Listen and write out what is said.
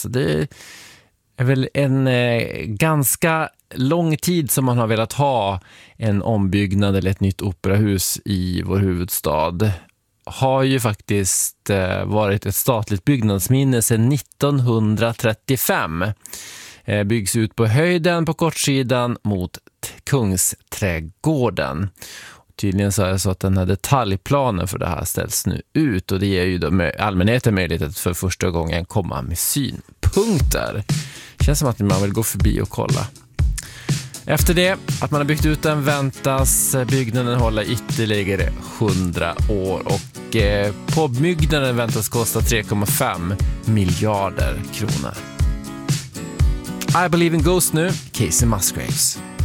Så det är väl en ganska lång tid som man har velat ha en ombyggnad eller ett nytt operahus i vår huvudstad. Har ju faktiskt varit ett statligt byggnadsminne sedan 1935. Byggs ut på höjden på kortsidan mot Kungsträdgården. Tydligen så är det så att den här detaljplanen för det här ställs nu ut, och det ger ju då allmänheten möjlighet att för första gången komma med synpunkter. Känns som att man vill gå förbi och kolla. Efter det, att man har byggt ut den, väntas byggnaden hålla ytterligare 100 år, och på byggnaden väntas kosta 3,5 miljarder kronor. I Believe in Ghosts nu, Casey Musgraves.